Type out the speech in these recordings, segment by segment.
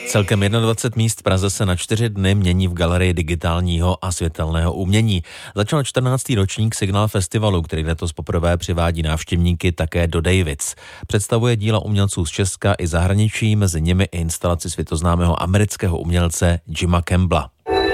Celkem 21 míst v Praze se na 4 dny mění v Galerii digitálního a světelného umění. Začal 14. ročník Signál festivalu, který letos poprvé přivádí návštěvníky také do Davids. Představuje díla umělců z Česka i zahraničí, mezi nimi i instalaci světoznámého amerického umělce Jima Campbella.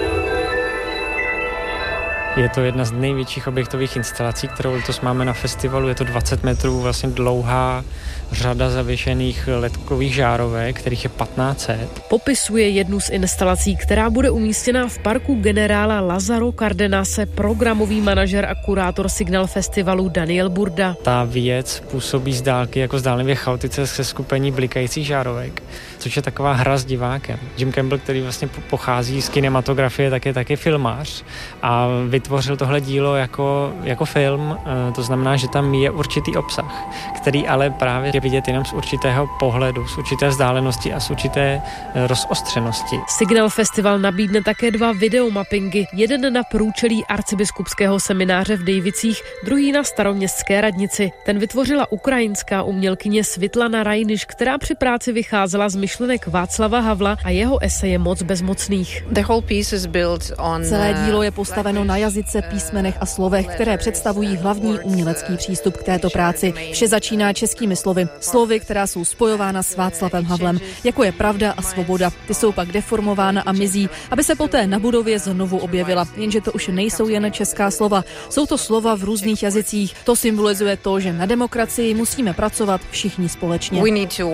Je to jedna z největších objektových instalací, kterou letos máme na festivalu. Je to 20 metrů vlastně dlouhá řada zavěšených ledkových žárovek, kterých je 1500. Popisuje jednu z instalací, která bude umístěna v parku generála Lazaro Cardenase, programový manažer a kurátor Signál festivalu Daniel Burda. Ta věc působí z dálky jako zdánlivě chaotické seskupení blikajících žárovek, což je taková hra s divákem. Jim Campbell, který vlastně pochází z kinematografie, tak je taky filmář a vytvořil tohle dílo jako film, to znamená, že tam je určitý obsah, který ale právě je vidět jenom z určitého pohledu, z určité vzdálenosti a z určité rozostřenosti. Signál festival nabídne také 2 videomappingy, jeden na průčelí arcibiskupského semináře v Dejvicích, druhý na staroměstské radnici. Ten vytvořila ukrajinská umělkyně Svitlana Rajniš, která při práci vycházela z myšlenek Václava Havla a jeho eseje Moc bezmocných. Celé dílo je postaveno na jazyce, písmenech a slovech, které představují hlavní umělecký přístup k této práci. Vše začíná českými slovy, která jsou spojována s Václavem Havlem, jako je pravda a svoboda. Ty jsou pak deformována a mizí, aby se poté na budově znovu objevila. Jenže to už nejsou jen česká slova. Jsou to slova v různých jazycích. To symbolizuje to, že na demokracii musíme pracovat všichni společně.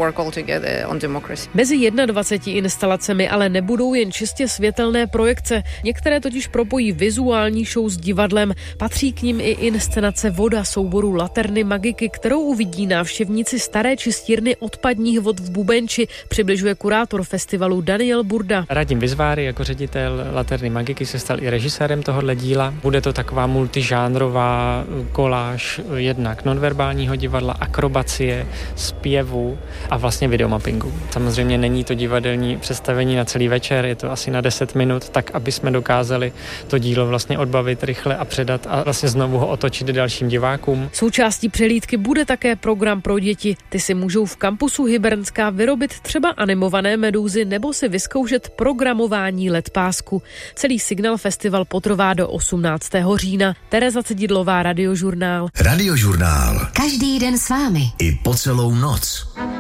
Mezi 21 instalacemi ale nebudou jen čistě světelné projekce. Některé totiž propojí vizuální show s divadlem. Patří k nim i inscenace Voda souboru Laterny Magiky, kterou uvidí návštěvníci staré čistírny odpadních vod v Bubenči, přibližuje kurátor festivalu Daniel Burda. Radim Vizváry jako ředitel Laterny Magiky se stal i režisérem tohohle díla. Bude to taková multižánrová koláž jednak nonverbálního divadla, akrobacie, zpěvu a vlastně videomappingu. Samozřejmě není to divadelní představení na celý večer, je to asi na 10 minut, tak aby jsme dokázali to dílo vlastně odbavit rychle a předat a vlastně znovu ho otočit dalším divákům. Součástí přehlídky bude také program pro děti. Ty si můžou v kampusu Hybernská vyrobit třeba animované medúzy nebo si vyzkoušet programování ledpásku. Celý Signál festival potrvá do 18. října. Tereza Cedidlová, Radiožurnál. Radiožurnál. Každý den s vámi. I po celou noc.